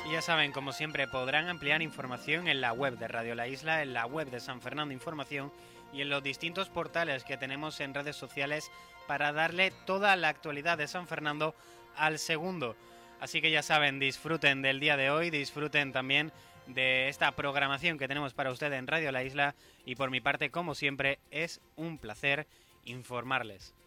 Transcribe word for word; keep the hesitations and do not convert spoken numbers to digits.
Y ya saben, como siempre, podrán ampliar información en la web de Radio La Isla, en la web de San Fernando Información y en los distintos portales que tenemos en redes sociales para darle toda la actualidad de San Fernando al segundo. Así que ya saben, disfruten del día de hoy, disfruten también de esta programación que tenemos para ustedes en Radio La Isla y por mi parte, como siempre, es un placer informarles.